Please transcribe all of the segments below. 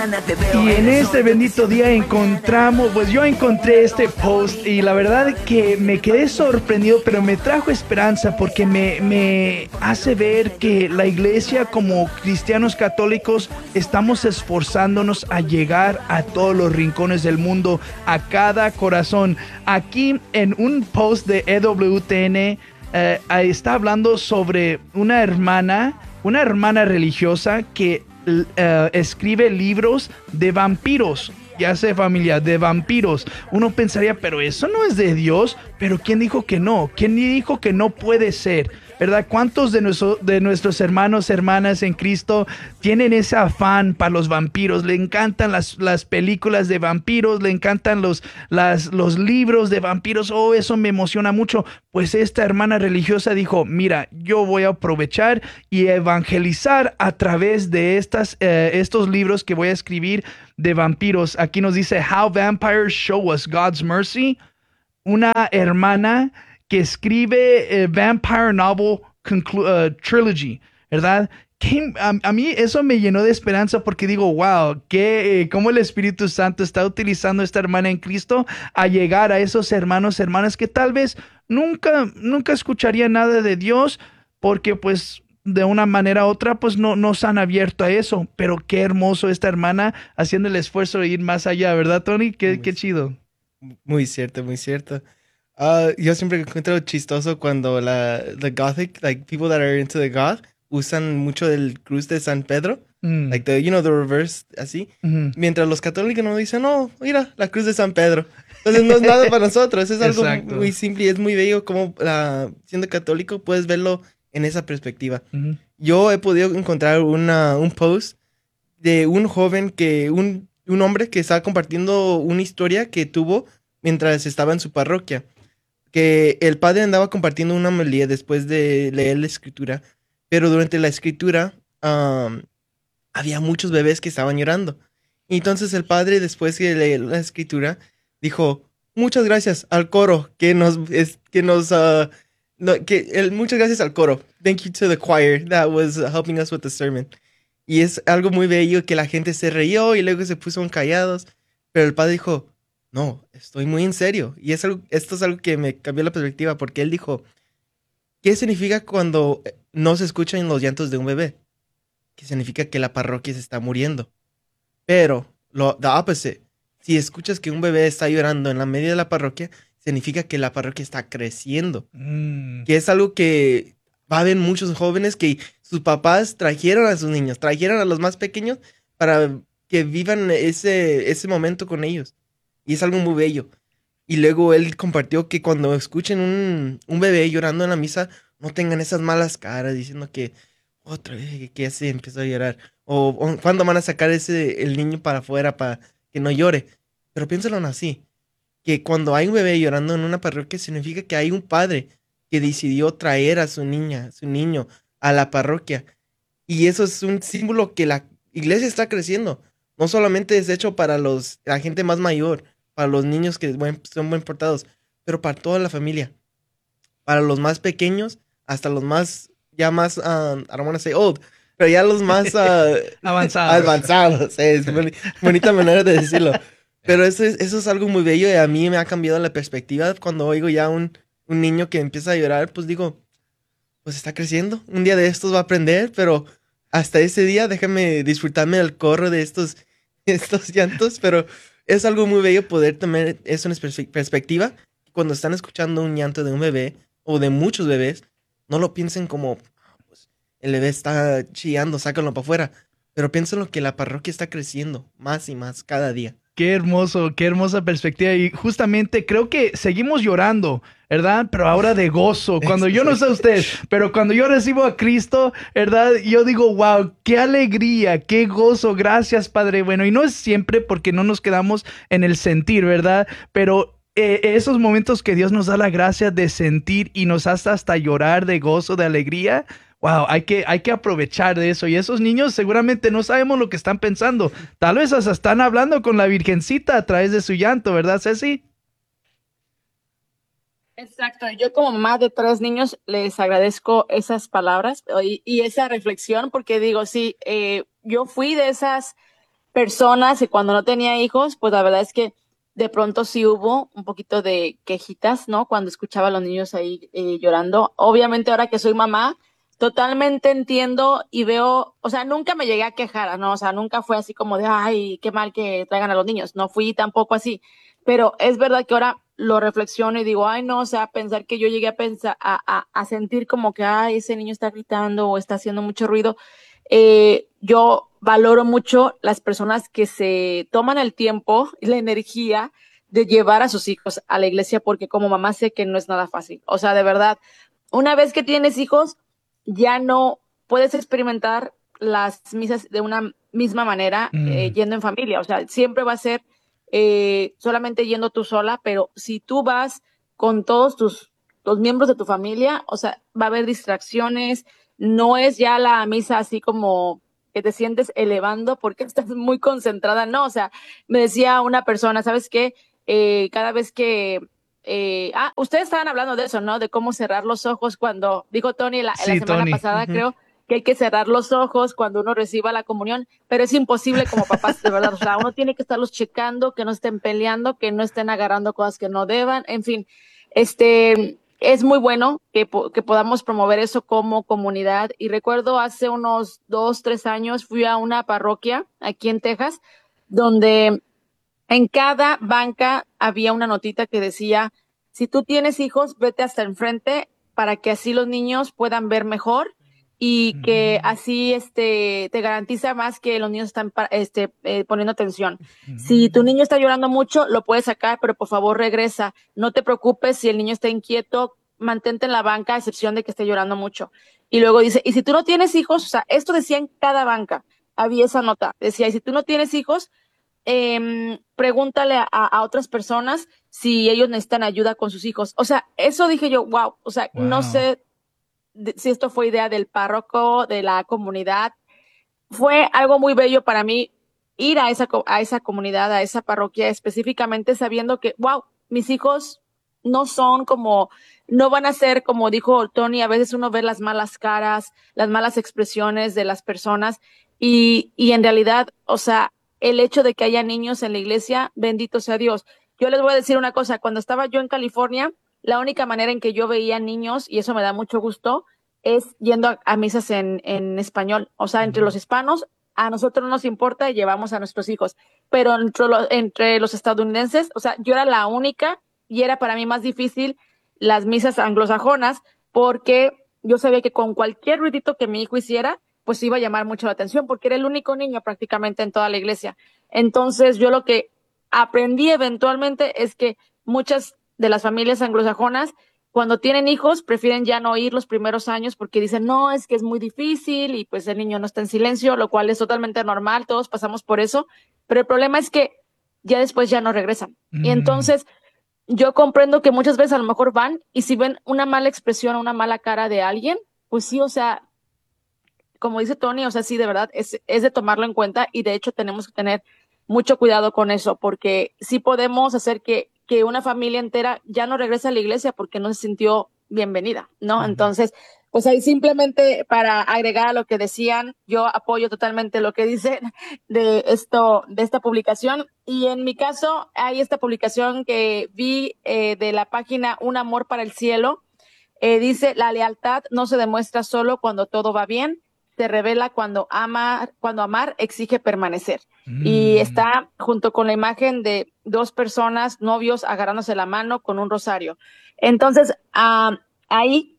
Y en este bendito día pues yo encontré este post y la verdad que me quedé sorprendido, pero me trajo esperanza porque me hace ver que la iglesia como cristianos católicos estamos esforzándonos a llegar a todos los rincones del mundo, a cada corazón. Aquí en un post de EWTN está hablando sobre una hermana religiosa que escribe libros de vampiros. Ya sé, familia, de vampiros. Uno pensaría, pero eso no es de Dios. Pero ¿quién dijo que no? ¿Quién dijo que no puede ser? ¿Verdad? ¿Cuántos de nuestros hermanos, hermanas en Cristo tienen ese afán para los vampiros? Le encantan las películas de vampiros, le encantan los libros de vampiros. Oh, eso me emociona mucho. Pues esta hermana religiosa dijo, mira, yo voy a aprovechar y evangelizar a través de estos libros que voy a escribir de vampiros. Aquí nos dice, How Vampires Show Us God's Mercy. Una hermana que escribe Vampire Novel Trilogy, ¿verdad? A mí eso me llenó de esperanza porque digo, wow, cómo el Espíritu Santo está utilizando a esta hermana en Cristo a llegar a esos hermanos, hermanas que tal vez nunca escucharían nada de Dios porque pues de una manera u otra pues no se han abierto a eso, pero qué hermoso esta hermana haciendo el esfuerzo de ir más allá, ¿verdad, Tony? Qué chido. Muy cierto, muy cierto. Yo siempre encuentro chistoso cuando the Gothic, like people that are into the goth, usan mucho el cruz de San Pedro, like the reverse, así. Mientras los católicos no dicen, no, mira, la cruz de San Pedro. Entonces no es nada para nosotros, es algo muy simple y es muy bello como siendo católico puedes verlo en esa perspectiva. Yo he podido encontrar un post de un joven un hombre que estaba compartiendo una historia que tuvo mientras estaba en su parroquia. Que el padre andaba compartiendo una homilía después de leer la escritura, pero durante la escritura había muchos bebés que estaban llorando. Y entonces el padre, después de leer la escritura, dijo, muchas gracias al coro muchas gracias al coro. Thank you to the choir that was helping us with the sermon. Y es algo muy bello que la gente se rió y luego se puso callados. Pero el padre dijo, no, estoy muy en serio. Y esto es algo que me cambió la perspectiva porque él dijo, ¿qué significa cuando no se escuchan los llantos de un bebé? Que significa que la parroquia se está muriendo. Pero, the opposite, si escuchas que un bebé está llorando en la media de la parroquia, significa que la parroquia está creciendo. Que es algo que va a haber muchos jóvenes que sus papás trajeron a sus niños, trajeron a los más pequeños para que vivan ese momento con ellos. Y es algo muy bello. Y luego él compartió que cuando escuchen un bebé llorando en la misa, no tengan esas malas caras diciendo que otra vez que se empezó a llorar. O cuándo van a sacar el niño para afuera para que no llore. Pero piénsalo así, que cuando hay un bebé llorando en una parroquia significa que hay un padre que decidió traer a su niño a la parroquia. Y eso es un símbolo que la iglesia está creciendo. No solamente es hecho para la gente más mayor, para los niños que son buen portados, pero para toda la familia. Para los más pequeños, hasta los más, I don't want to say old, pero ya los más avanzados. Es bonita manera de decirlo. Pero eso es algo muy bello y a mí me ha cambiado la perspectiva. Cuando oigo ya un niño que empieza a llorar, pues digo, pues está creciendo. Un día de estos va a aprender, pero hasta ese día déjame disfrutarme del corro de estos llantos, pero es algo muy bello poder tener eso en perspectiva. Cuando están escuchando un llanto de un bebé o de muchos bebés, no lo piensen como, pues, el bebé está chillando, sácalo para afuera. Pero piénsenlo que la parroquia está creciendo más y más cada día. Qué hermoso, qué hermosa perspectiva. Y justamente creo que seguimos llorando, ¿verdad? Pero ahora de gozo. Cuando yo no sé usted, pero cuando yo recibo a Cristo, ¿verdad? Yo digo, wow, qué alegría, qué gozo. Gracias, Padre. Bueno, y no es siempre porque no nos quedamos en el sentir, ¿verdad? Pero esos momentos que Dios nos da la gracia de sentir y nos hace hasta llorar de gozo, de alegría. Wow, hay que aprovechar de eso. Y esos niños seguramente no sabemos lo que están pensando. Tal vez hasta están hablando con la Virgencita a través de su llanto, ¿verdad, Ceci? Exacto. Yo como mamá de 3 niños les agradezco esas palabras y esa reflexión porque digo, sí, yo fui de esas personas y cuando no tenía hijos, pues la verdad es que de pronto sí hubo un poquito de quejitas, ¿no? Cuando escuchaba a los niños ahí llorando. Obviamente ahora que soy mamá, totalmente entiendo y veo, o sea, nunca me llegué a quejar, ¿no? O sea, nunca fue así como de, ay, qué mal que traigan a los niños. No fui tampoco así. Pero es verdad que ahora lo reflexiono y digo, ay, no, o sea, pensar que yo llegué a pensar, a sentir como que, ay, ese niño está gritando o está haciendo mucho ruido. Yo valoro mucho las personas que se toman el tiempo y la energía de llevar a sus hijos a la iglesia, porque como mamá sé que no es nada fácil. O sea, de verdad, una vez que tienes hijos, ya no puedes experimentar las misas de una misma manera Mm. yendo en familia. O sea, siempre va a ser solamente yendo tú sola, pero si tú vas con todos los miembros de tu familia, o sea, va a haber distracciones, no es ya la misa así como que te sientes elevando porque estás muy concentrada, no, o sea, me decía una persona, ¿sabes qué? Cada vez que ustedes estaban hablando de eso, ¿no? De cómo cerrar los ojos cuando, dijo Tony la Sí, semana Tony. pasada, Ujú. creo, que hay que cerrar los ojos cuando uno reciba la comunión, pero es imposible como papás, de verdad, o sea, uno tiene que estarlos checando, que no estén peleando, que no estén agarrando cosas que no deban, en fin, es muy bueno que podamos promover eso como comunidad. Y recuerdo hace unos 2, 3 años fui a una parroquia aquí en Texas, donde en cada banca había una notita que decía, si tú tienes hijos, vete hasta enfrente para que así los niños puedan ver mejor y que Mm, así te garantiza más que los niños están poniendo atención. Si tu mm. niño está llorando mucho, lo puedes sacar, pero por favor regresa. No te preocupes si el niño está inquieto, mantente en la banca a excepción de que esté llorando mucho. Y luego dice, y si tú no tienes hijos, o sea, esto decía en cada banca, había esa nota, decía, y si tú no tienes hijos, pregúntale a otras personas si ellos necesitan ayuda con sus hijos. O sea, eso dije yo, wow, o sea, no Wow. sé si esto fue idea del párroco, de la comunidad. Fue algo muy bello para mí ir a esa comunidad, a esa parroquia, específicamente sabiendo que, wow, mis hijos no son como, no van a ser como dijo Tony, a veces uno ve las malas caras, las malas expresiones de las personas y en realidad, o sea, el hecho de que haya niños en la iglesia, bendito sea Dios. Yo les voy a decir una cosa, cuando estaba yo en California, la única manera en que yo veía niños, y eso me da mucho gusto, es yendo a misas en español. O sea, entre Mm. los hispanos, a nosotros no nos importa y llevamos a nuestros hijos. Pero entre los estadounidenses, o sea, yo era la única y era para mí más difícil las misas anglosajonas porque yo sabía que con cualquier ruidito que mi hijo hiciera, pues iba a llamar mucho la atención porque era el único niño prácticamente en toda la iglesia. Entonces, yo lo que aprendí eventualmente es que muchas de las familias anglosajonas cuando tienen hijos, prefieren ya no ir los primeros años porque dicen, no, es que es muy difícil y pues el niño no está en silencio, lo cual es totalmente normal, todos pasamos por eso, pero el problema es que ya después ya no regresan. Y Mm. entonces yo comprendo que muchas veces a lo mejor van y si ven una mala expresión, una mala cara de alguien, pues sí, o sea, como dice Tony, o sea, sí, de verdad, es de tomarlo en cuenta y de hecho tenemos que tener mucho cuidado con eso, porque sí podemos hacer que una familia entera ya no regrese a la iglesia porque no se sintió bienvenida, ¿no? Ujú. Entonces, pues ahí simplemente para agregar a lo que decían, yo apoyo totalmente lo que dicen de esto, de esta publicación. Y en mi caso, hay esta publicación que vi de la página Un Amor para el Cielo. Dice, la lealtad no se demuestra solo cuando todo va bien, se revela cuando amar exige permanecer. Y Mm. está junto con la imagen de dos personas, novios, agarrándose la mano con un rosario. Entonces, ahí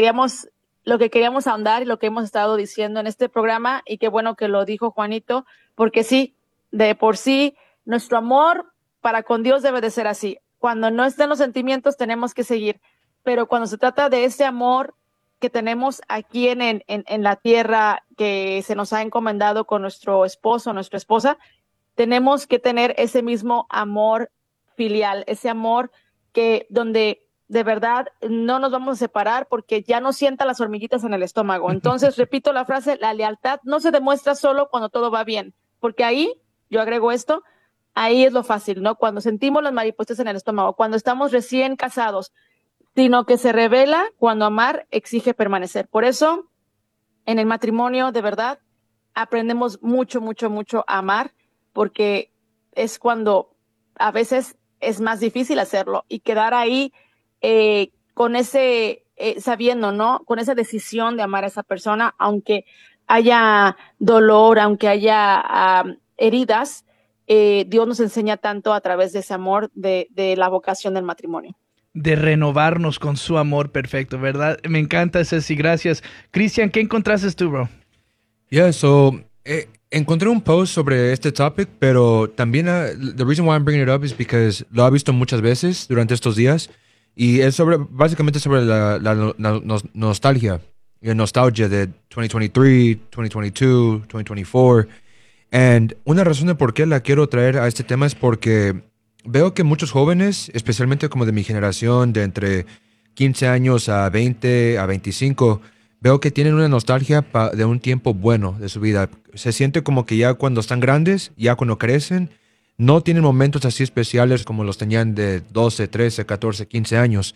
lo que queríamos ahondar y lo que hemos estado diciendo en este programa, y qué bueno que lo dijo Juanito, porque sí, de por sí, nuestro amor para con Dios debe de ser así. Cuando no estén los sentimientos, tenemos que seguir. Pero cuando se trata de ese amor que tenemos aquí en la tierra que se nos ha encomendado con nuestro esposo, nuestra esposa, tenemos que tener ese mismo amor filial, ese amor que donde de verdad no nos vamos a separar porque ya no sienta las hormiguitas en el estómago. Entonces, repito la frase, la lealtad no se demuestra solo cuando todo va bien, porque ahí, yo agrego esto, ahí es lo fácil, ¿no? Cuando sentimos las mariposas en el estómago, cuando estamos recién casados, sino que se revela cuando amar exige permanecer. Por eso, en el matrimonio, de verdad, aprendemos mucho, mucho, mucho a amar porque es cuando a veces es más difícil hacerlo y quedar ahí con ese, sabiendo, ¿no? Con esa decisión de amar a esa persona, aunque haya dolor, aunque haya heridas, Dios nos enseña tanto a través de ese amor, de la vocación del matrimonio. De renovarnos con su amor perfecto, ¿verdad? Me encanta, Ceci, gracias. Cristian, ¿qué encontraste tú, bro? Yeah, so encontré un post sobre este topic, pero también the reason why I'm bringing it up is because lo he visto muchas veces durante estos días y es básicamente sobre la nostalgia y nostalgia de 2023, 2022, 2024. And una razón de por qué la quiero traer a este tema es porque veo que muchos jóvenes, especialmente como de mi generación, de entre 15 años a 20, a 25, veo que tienen una nostalgia de un tiempo bueno de su vida. Se siente como que ya cuando están grandes, ya cuando crecen, no tienen momentos así especiales como los tenían de 12, 13, 14, 15 años.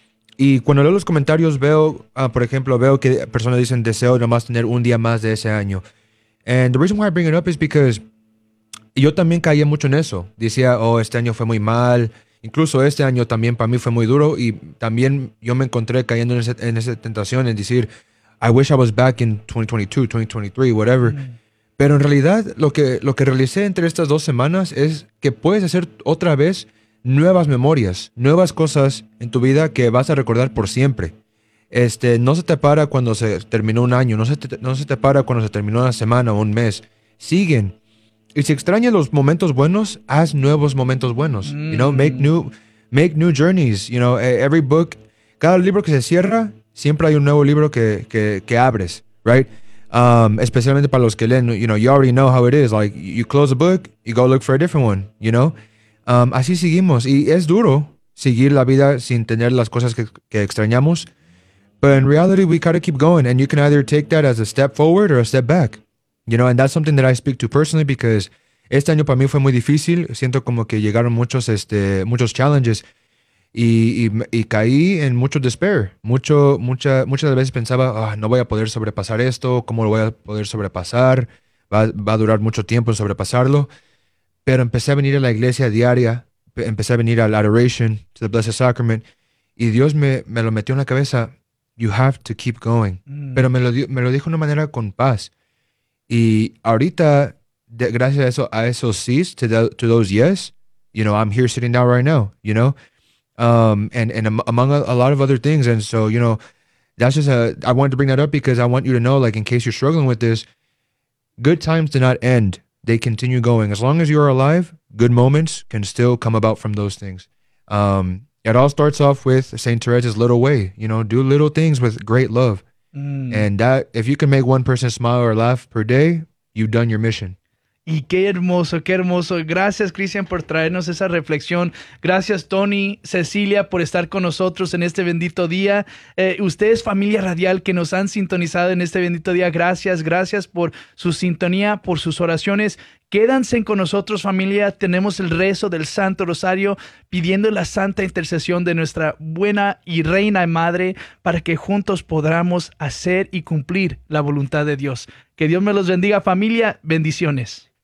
Y cuando leo los comentarios veo, por ejemplo, veo que personas dicen deseo nomás tener un día más de ese año. And the reason why I bring it up is because yo también caía mucho en eso. Decía, oh, este año fue muy mal. Incluso este año también para mí fue muy duro y también yo me encontré cayendo en esa tentación en decir, I wish I was back in 2022, 2023, whatever. Pero en realidad lo que realicé entre estas 2 semanas es que puedes hacer otra vez nuevas memorias, nuevas cosas en tu vida que vas a recordar por siempre. No se te para cuando se terminó un año, no se te para cuando se terminó una semana o un mes. Siguen. Y si extrañas los momentos buenos, haz nuevos momentos buenos. You know, make new journeys. You know, every book, cada libro que se cierra, siempre hay un nuevo libro que abres, right? Especialmente para los que leen, you know, you already know how it is. Like, you close a book, you go look for a different one, you know? Así seguimos. Y es duro seguir la vida sin tener las cosas que extrañamos. But in reality, we gotta keep going. And you can either take that as a step forward or a step back. You know, and that's something that I speak to personally because este año para mí fue muy difícil. Siento como que llegaron muchos challenges y caí en mucho despair. Muchas veces pensaba, no voy a poder sobrepasar esto. ¿Cómo lo voy a poder sobrepasar? Va a durar mucho tiempo en sobrepasarlo. Pero empecé a venir a la iglesia diaria. Empecé a venir al Adoration, to the Blessed Sacrament. Y Dios me lo metió en la cabeza. You have to keep going. Pero me lo dijo de una manera con paz. Y ahorita, gracias a esos sís, to those yes, you know, I'm here sitting down right now, you know, and among a lot of other things. And so, you know, that's just I wanted to bring that up because I want you to know, like, in case you're struggling with this, good times do not end. They continue going. As long as you're alive, good moments can still come about from those things. It all starts off with St. Teresa's little way, you know, do little things with great love. And that, if you can make one person smile or laugh per day, you've done your mission. Y qué hermoso, qué hermoso. Gracias, Cristian, por traernos esa reflexión. Gracias, Tony, Cecilia, por estar con nosotros en este bendito día. Ustedes, familia radial, que nos han sintonizado en este bendito día, gracias por su sintonía, por sus oraciones. Quédense con nosotros, familia. Tenemos el rezo del Santo Rosario, pidiendo la santa intercesión de nuestra buena y reina madre para que juntos podamos hacer y cumplir la voluntad de Dios. Que Dios me los bendiga, familia. Bendiciones.